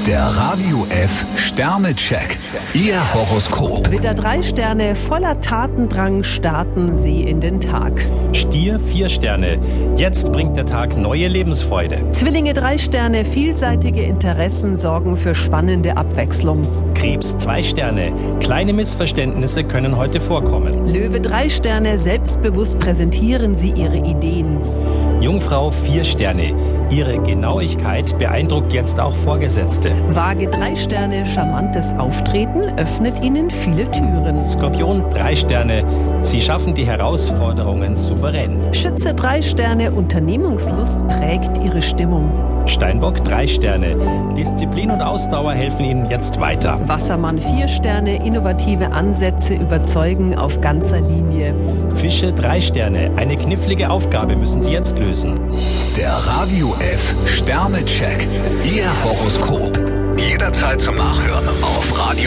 Der Radio F Sternecheck. Ihr Horoskop. Widder 3 Sterne, voller Tatendrang starten Sie in den Tag. Stier 4 Sterne. Jetzt bringt der Tag neue Lebensfreude. Zwillinge 3 Sterne, vielseitige Interessen sorgen für spannende Abwechslung. Krebs 2 Sterne. Kleine Missverständnisse können heute vorkommen. Löwe 3 Sterne, selbstbewusst präsentieren Sie Ihre Ideen. Jungfrau 4 Sterne. Ihre Genauigkeit beeindruckt jetzt auch Vorgesetzte. Waage 3 Sterne, charmantes Auftreten öffnet Ihnen viele Türen. Skorpion 3 Sterne. Sie schaffen die Herausforderungen souverän. Schütze 3 Sterne, Unternehmungslust prägt Ihre Stimmung. Steinbock 3 Sterne. Disziplin und Ausdauer helfen Ihnen jetzt weiter. Wassermann 4 Sterne, innovative Ansätze überzeugen auf ganzer Linie. Fische 3 Sterne. Eine knifflige Aufgabe müssen Sie jetzt lösen. Der Radio F Sternecheck. Ihr Horoskop. Jederzeit zum Nachhören auf Radio